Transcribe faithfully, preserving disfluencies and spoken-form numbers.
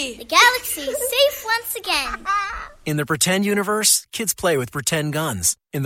Yay! The galaxy is safe once again. In the pretend universe, kids play with pretend guns. In the